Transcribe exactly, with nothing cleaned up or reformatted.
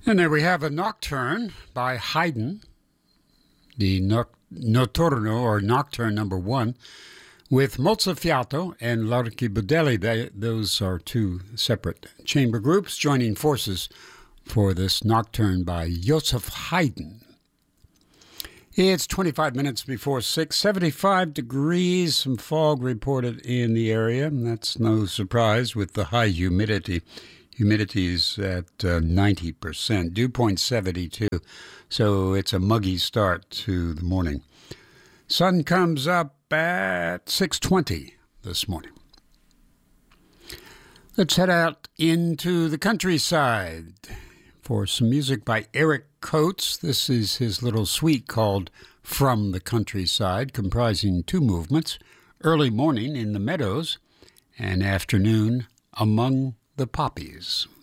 And there we have a nocturne by Haydn, the noc- Notturno or Nocturne number one, with Mozzafiato and L'Archibudelli. They, those are two separate chamber groups joining forces for this nocturne by Joseph Haydn. It's twenty-five minutes before six, seventy-five degrees, some fog reported in the area, and that's no surprise with the high humidity. Humidity is at uh, ninety percent, dew point seventy-two, so it's a muggy start to the morning. Sun comes up at six twenty this morning. Let's head out into the countryside for some music by Eric Coates. This is his little suite called From the Countryside, comprising two movements, early morning in the meadows and afternoon among the poppies.